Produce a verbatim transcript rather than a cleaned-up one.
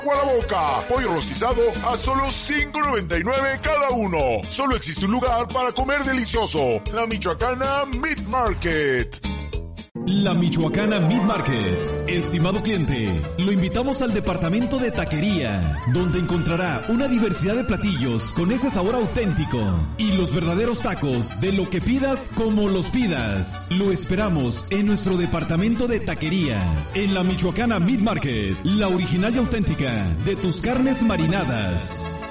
a la boca. Pollo rostizado a solo cinco noventa y nueve cada uno. Solo existe un lugar para comer delicioso. La Michoacana Meat Market. La Michoacana Meat Market. Estimado cliente, lo invitamos al departamento de taquería, donde encontrará una diversidad de platillos con ese sabor auténtico y los verdaderos tacos de lo que pidas como los pidas. Lo esperamos en nuestro departamento de taquería, en la Michoacana Meat Market, la original y auténtica de tus carnes marinadas.